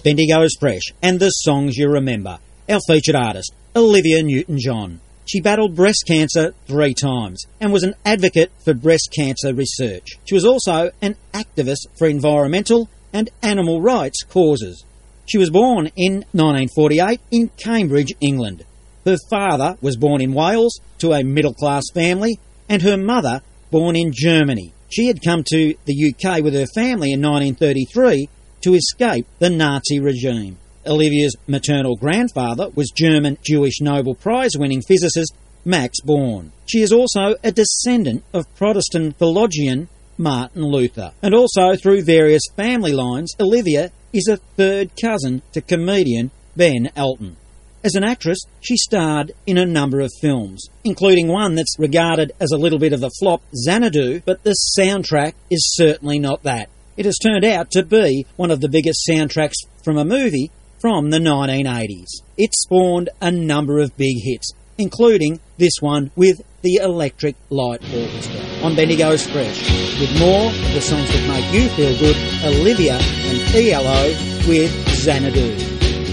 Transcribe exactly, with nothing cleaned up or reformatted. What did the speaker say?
Bendigo's Fresh and the songs you remember. Our featured artist, Olivia Newton-John. She battled breast cancer three times and was an advocate for breast cancer research. She was also an activist for environmental and animal rights causes. She was born in nineteen forty-eight in Cambridge, England. Her father was born in Wales to a middle-class family, and her mother born in Germany. She had come to the U K with her family in nineteen thirty-three to escape the Nazi regime. Olivia's maternal grandfather was German Jewish Nobel Prize-winning physicist Max Born. She is also a descendant of Protestant theologian Martin Luther. And also, through various family lines, Olivia is a third cousin to comedian Ben Elton. As an actress, she starred in a number of films, including one that's regarded as a little bit of a flop, Xanadu, but the soundtrack is certainly not that. It has turned out to be one of the biggest soundtracks from a movie from the nineteen eighties. It spawned a number of big hits, including this one with the Electric Light Orchestra. On Bendigo's Fresh, with more of the songs that make you feel good, Olivia and E L O with Xanadu.